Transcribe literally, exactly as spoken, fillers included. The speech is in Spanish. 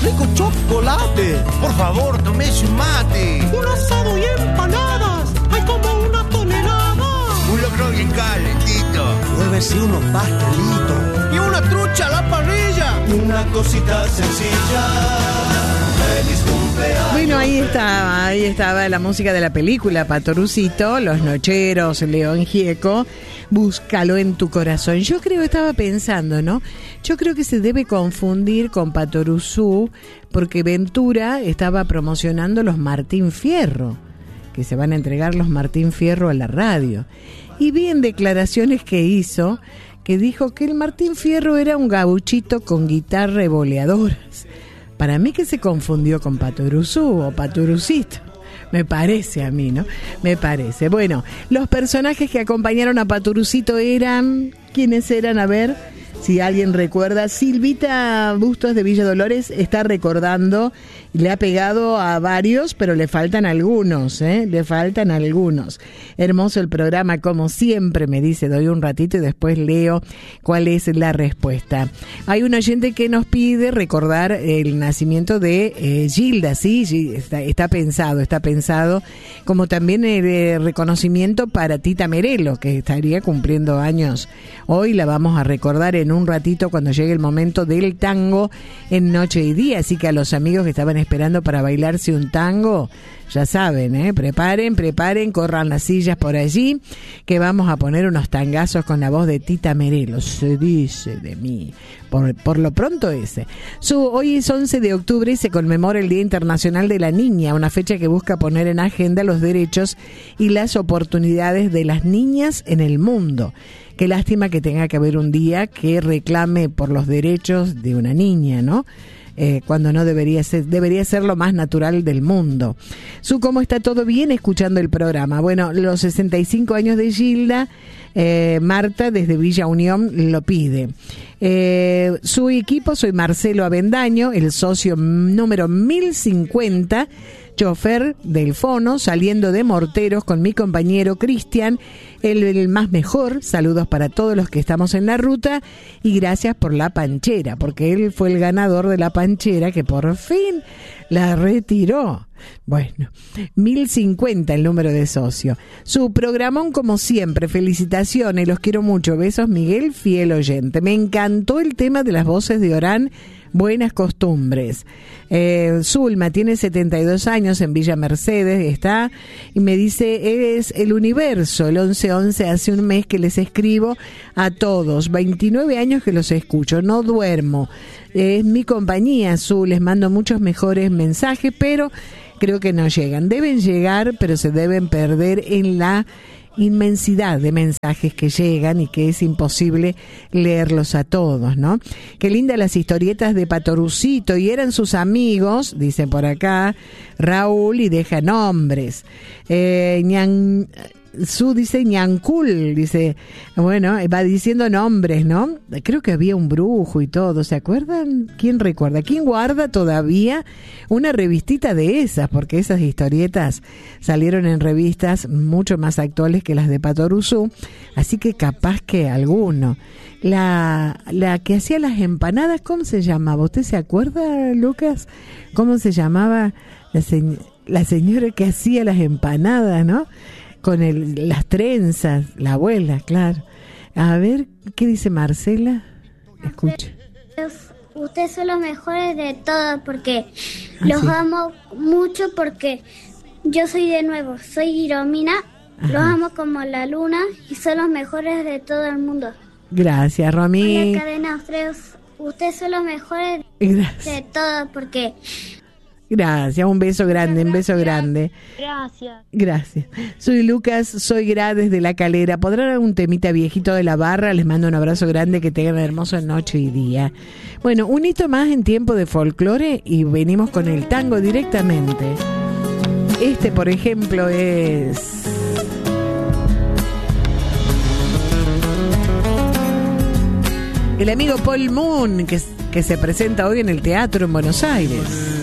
rico chocolate. Por favor, tómese un mate. Un asado y empanadas. Hay como una tonelada. Un locro bien calentito. Pruébese unos pastelitos. Y una trucha a la parrilla. Una cosita sencilla. Feliz cumpleaños. Bueno, ahí estaba, ahí estaba la música de la película Patorucito, Los Nocheros, León Gieco, Búscalo en tu corazón. Yo creo, estaba pensando, ¿no? Yo creo que se debe confundir con Patoruzú, porque Ventura estaba promocionando los Martín Fierro, que se van a entregar los Martín Fierro a la radio. Y vi en declaraciones que hizo, que dijo que el Martín Fierro era un gauchito con guitarra y boleadoras. Para mí que se confundió con Patoruzú o Patorucito. Me parece a mí, ¿no? Me parece. Bueno, los personajes que acompañaron a Patorucito eran... ¿Quiénes eran? A ver, si alguien recuerda. Silvita Bustos de Villa Dolores está recordando, le ha pegado a varios, pero le faltan algunos, ¿eh? Le faltan algunos. Hermoso el programa, como siempre, me dice, doy un ratito y después leo cuál es la respuesta. Hay un oyente que nos pide recordar el nacimiento de eh, Gilda, sí, está, está pensado, está pensado, como también el eh, reconocimiento para Tita Merelo, que estaría cumpliendo años. Hoy la vamos a recordar en un ratito cuando llegue el momento del tango en Noche y Día, así que a los amigos que estaban esperando para bailarse un tango, ya saben, ¿eh? preparen, preparen, corran las sillas por allí, que vamos a poner unos tangazos con la voz de Tita Merelo. Se dice de mí, por, por lo pronto ese. Su, hoy es once de octubre y se conmemora el Día Internacional de la Niña, una fecha que busca poner en agenda los derechos y las oportunidades de las niñas en el mundo. Qué lástima que tenga que haber un día que reclame por los derechos de una niña, ¿no? Eh, cuando no debería ser, debería ser lo más natural del mundo. Su, ¿cómo está todo bien? Escuchando el programa. Bueno, los sesenta y cinco años de Gilda, eh, Marta desde Villa Unión lo pide. Eh, su equipo, soy Marcelo Avendaño, el socio número mil cincuenta, chofer del Fono, saliendo de Morteros con mi compañero Cristian, el, el más mejor. Saludos para todos los que estamos en la ruta y gracias por la panchera, porque él fue el ganador de la panchera que por fin la retiró. Bueno, mil cincuenta el número de socio. Su programón como siempre, felicitaciones, los quiero mucho. Besos, Miguel, fiel oyente. Me encantó el tema de las voces de Orán. Buenas costumbres. Eh, Zulma tiene setenta y dos años, en Villa Mercedes está, y me dice, es el universo, el once once, hace un mes que les escribo a todos, veintinueve años que los escucho, no duermo, es mi compañía, Zul, les mando muchos mejores mensajes, pero creo que no llegan, deben llegar, pero se deben perder en la inmensidad de mensajes que llegan y que es imposible leerlos a todos, ¿no? Qué lindas las historietas de Patorucito, y eran sus amigos, dicen por acá, Raúl, y deja nombres. Eh, ñan, Su dice Ñancul, dice, bueno, va diciendo nombres, ¿no? Creo que había un brujo y todo, ¿se acuerdan? ¿Quién recuerda? ¿Quién guarda todavía una revistita de esas? Porque esas historietas salieron en revistas mucho más actuales que las de Patoruzú, así que capaz que alguno. La, la que hacía las empanadas, ¿cómo se llamaba? ¿Usted se acuerda, Lucas? ¿Cómo se llamaba la, se, la señora que hacía las empanadas, no? Con el, las trenzas, la abuela, claro. A ver, ¿qué dice Marcela? Escucha. Ustedes son los mejores de todos porque ¿Ah, los sí? amo mucho porque yo soy de nuevo, soy Iromina, Ajá. Los amo como la luna y son los mejores de todo el mundo. Gracias, Romy. La cadena, ustedes, ustedes son los mejores Gracias. de todos porque... Gracias, un beso grande, un beso grande. Gracias. Gracias. Soy Lucas, soy Gra desde La Calera. ¿Podrán algún temita viejito de la barra? Les mando un abrazo grande, que tengan una hermosa noche y día. Bueno, un hito más en tiempo de folclore y venimos con el tango directamente. Este, por ejemplo, es... el amigo Paul Moon, que, que se presenta hoy en el teatro en Buenos Aires.